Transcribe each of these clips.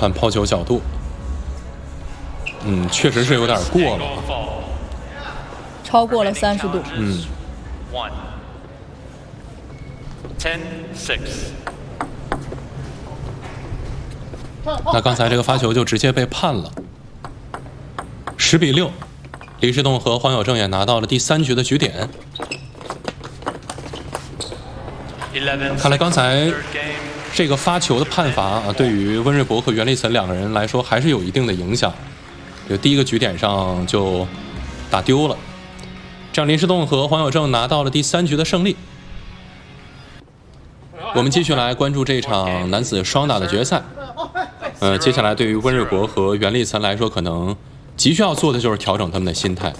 看抛球角度，确实是有点过了， 超过了30度。 10-6。 那刚才这个发球就直接被判了，10-6，李世栋和黄有正也拿到了第3局的局点。看来刚才这个发球的判罚啊，对于温瑞博和袁立岑两个人来说还是有一定的影响。就第一个局点上就打丢了，这样林世栋和黄有正拿到了第3局的胜利。我们继续来关注这场男子双打的决赛。接下来对于温瑞博和袁立岑来说，可能急需要做的就是调整他们的心态。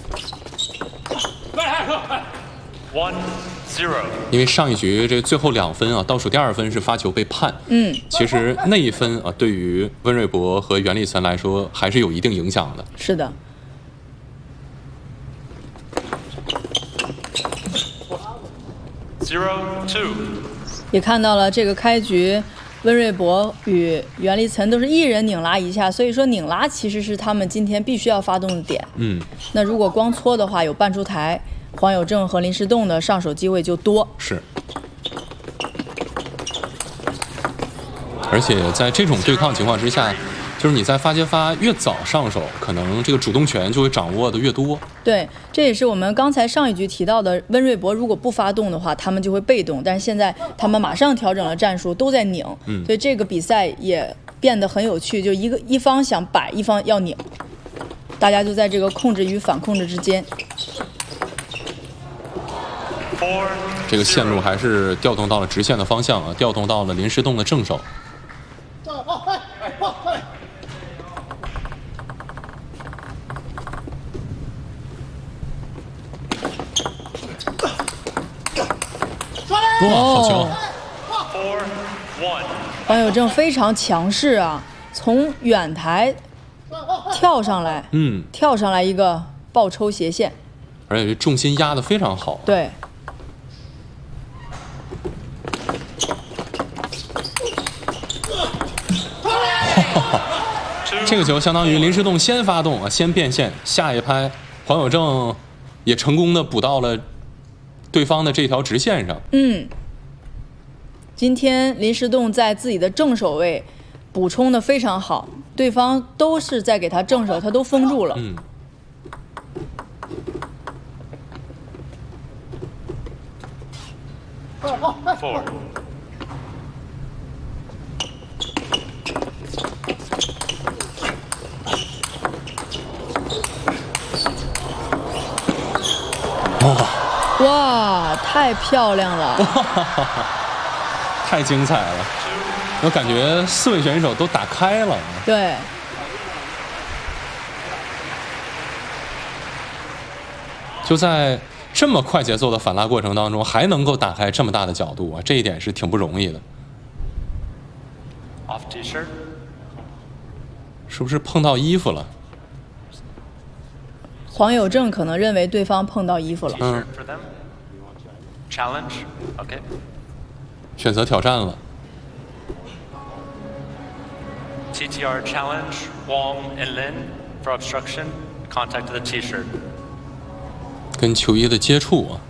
因为上一局这最后2分啊，倒数第2分是发球被判。其实那一分啊，对于温瑞博和袁立岑来说还是有一定影响的。 是的。 0-2。 也看到了这个开局，温瑞博与袁立岑都是一人拧拉一下，所以说拧拉其实是他们今天必须要发动的点。那如果光搓的话，有半出台，黄有正和林世栋的上手机会就多。 是。而且在这种对抗情况之下，就是你在发接发越早上手，可能这个主动权就会掌握的越多。 对，这也是我们刚才上一局提到的，温瑞博如果不发动的话，他们就会被动，但是现在他们马上调整了战术，都在拧，所以这个比赛也变得很有趣，就一方想摆，一方要拧，大家就在这个控制与反控制之间。 这个线路还是调动到了直线的方向啊，调动到了林世栋的正手。哇，好球！ 黄有正非常强势啊，从远台跳上来，跳上来一个爆抽斜线， 而且重心压得非常好。 对。 这个球相当于林世栋先发动啊，先变线，下一拍黄有正也成功的补到了对方的这条直线上。 今天林世栋在自己的正手位补充的非常好，对方都是在给他正手，他都封住了。哇，太漂亮了！ 太精彩了！我感觉4位选手都打开了。 对。 就在这么快节奏的反拉过程当中，还能够打开这么大的角度啊，这一点是挺不容易的。是不是碰到衣服了？ 黄有正可能认为对方碰到衣服了。 选择挑战了。 TTR challenge Wong and Lin for obstruction, contact to the T-shirt. 跟球衣的接触啊。